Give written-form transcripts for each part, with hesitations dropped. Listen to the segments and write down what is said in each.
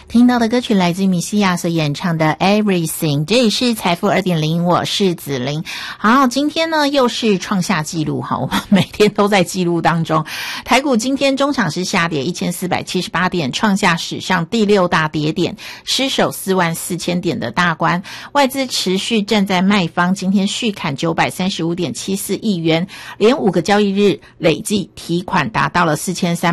听到的歌曲来自米西亚所演唱的 Everything， 这里是财富 2.0， 我是子琳。好，今天呢又是创下纪录，我们每天都在纪录当中。台股今天中场是下跌1478点，创下史上第6大跌点，失守44000点的大关。外资持续站在卖方，今天续砍 935.74 亿元，连5个交易日累计提款达到了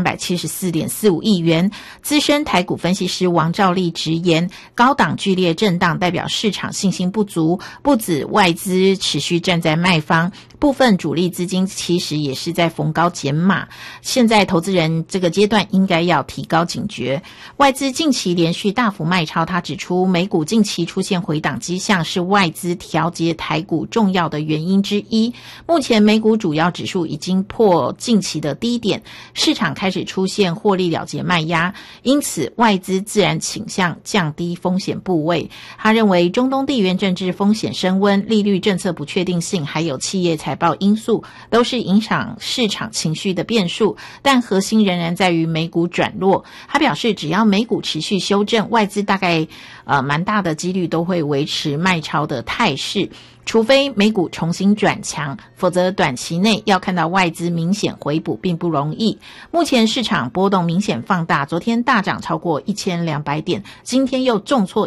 4374.45 亿元。资深台股分析师王兆立直言，高档剧烈震荡代表市场信心不足，不止外资持续站在卖方，部分主力资金其实也是在逢高减码。现在投资人这个阶段应该要提高警觉。外资近期连续大幅卖超，他指出美股近期出现回档迹象，是外资调节台股重要的原因之一。目前美股主要指数已经破近期的低点，市场开始出现获利了结卖压，因此外资自然倾向降低风险部位。他认为中东地缘政治风险升温、利率政策不确定性，还有企业财报因素，都是影响市场情绪的变数，但核心仍然在于美股转弱。他表示，只要美股持续修正，外资大概蛮大的几率都会维持卖超的态势。除非美股重新转强，否则短期内要看到外资明显回补并不容易。目前市场波动明显放大，昨天大涨超过1200点，今天又重挫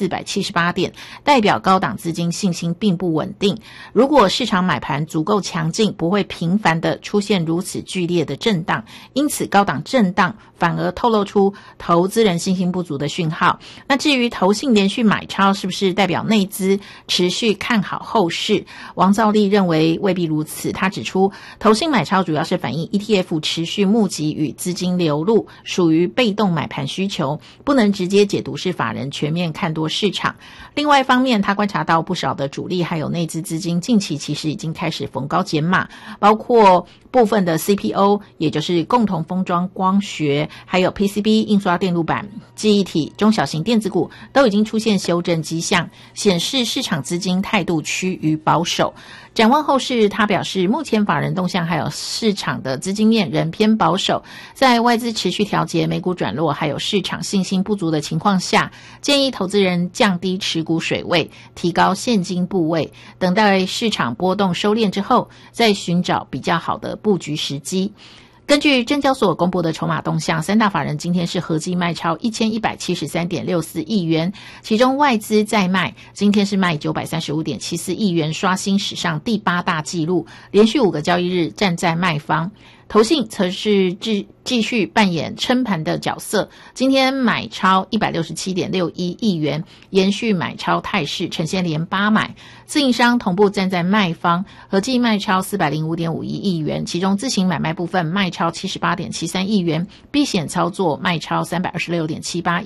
1478点，代表高档资金信心并不稳定。如果市场买盘足够强劲，不会频繁的出现如此剧烈的震荡，因此高档震荡反而透露出投资人信心不足的讯号。那至于投信连续买超是不是代表内资持续看好后市，王兆立认为未必如此。他指出，投信买超主要是反映 ETF 持续募集与资金流入，属于被动买盘需求，不能直接解读是法人全面看多市场。另外一方面，他观察到不少的主力还有内资资金近期其实已经开始逢高减码，包括部分的 CPO， 也就是共同封装光学，还有 PCB 印刷电路板、记忆体、中小型电子股都已经出现修正迹象，显示市场资金态度趋于保守。展望后市，他表示目前法人动向还有市场的资金面仍偏保守，在外资持续调节、美股转弱还有市场信心不足的情况下，建议投资人降低持股水位，提高现金部位，等待市场波动收敛之后，再寻找比较好的布局时机。根据证交所公布的筹码动向，三大法人今天是合计卖超 1173.64 亿元，其中外资在卖，今天是卖 935.74 亿元，刷新史上第8大纪录，连续5个交易日站在卖方。投信则是继续扮演撑盘的角色，今天买超 167.61 亿元，延续买超态势，呈现连8买。自营商同步站在卖方，合计卖超 405.51 亿元，其中自行买卖部分卖超 78.73 亿元，避险操作卖超 326.78